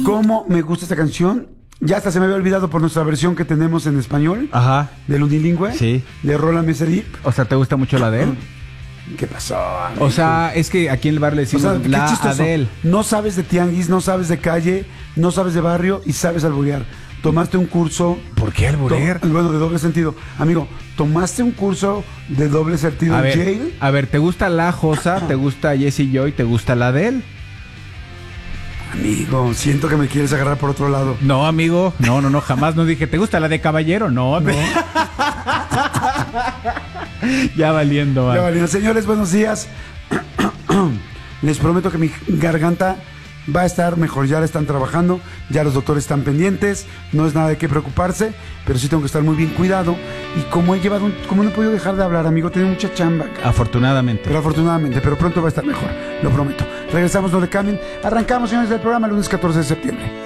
¿Cómo me gusta esta canción? Ya hasta se me había olvidado por nuestra versión que tenemos en español. Ajá. Del unilingüe. Sí. De Rola Meserip. O sea, ¿te gusta mucho la Adele? ¿Qué pasó, amigo? O sea, es que aquí en el bar le decimos qué la chistoso. Adele. No sabes de tianguis, no sabes de calle, no sabes de barrio y sabes alburear. Tomaste un curso... ¿Por qué alburear? Bueno, de doble sentido. Amigo, tomaste un curso de doble sentido en Yale. A ver, ¿te gusta la Josa? ¿Te gusta Jessie Joy? ¿Te gusta la Adele? Amigo, siento que me quieres agarrar por otro lado. No, amigo. No, jamás no dije, ¿te gusta la de Caballero? No. Ya valiendo, Ya valiendo. Señores, buenos días. Les prometo que mi garganta va a estar mejor. Ya la están trabajando, ya los doctores están pendientes. No es nada de qué preocuparse, pero sí tengo que estar muy bien cuidado. Y como como no he podido dejar de hablar, amigo, tengo mucha chamba acá. Afortunadamente. Pero pronto va a estar mejor, lo prometo. Regresamos, no le cambien. Arrancamos, señores, del programa el lunes 14 de septiembre.